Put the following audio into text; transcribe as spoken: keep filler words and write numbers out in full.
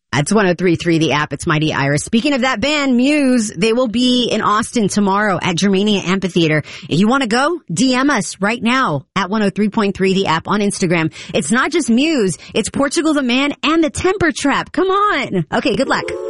That's one oh three point three The App. It's Mighty Iris. Speaking of that band, Muse, they will be in Austin tomorrow at Germania Amphitheater. If you want to go, D M us right now at one oh three point three The App on Instagram. It's not just Muse, it's Portugal the Man and the Temper Trap. Come on. Okay, good luck.